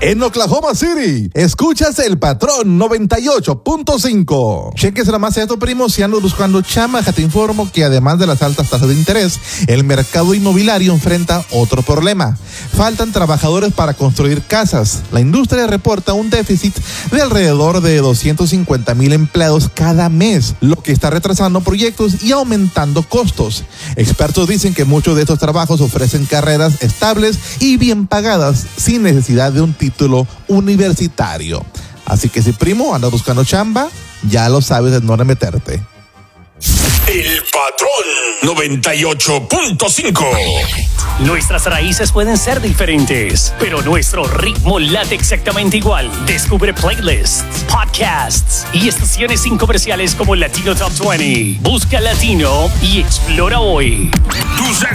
En Oklahoma City, escuchas El Patrón 98.5. Cheques más esto, primo. Si andas buscando chamba, te informo que además de las altas tasas de interés, el mercado inmobiliario enfrenta otro problema. Faltan trabajadores para construir casas. La industria reporta un déficit de alrededor de 250,000 empleados cada mes, lo que está retrasando proyectos y aumentando costos. Expertos dicen que muchos de estos trabajos ofrecen carreras estables y bien pagadas sin necesidad de un título universitario. Así que si, primo, andas buscando chamba, ya lo sabes en dónde meterte. El Patrón 98.5. Nuestras raíces pueden ser diferentes, pero nuestro ritmo late exactamente igual. Descubre playlists, podcasts y estaciones sin comerciales como Latino Top 20. Busca Latino y explora hoy.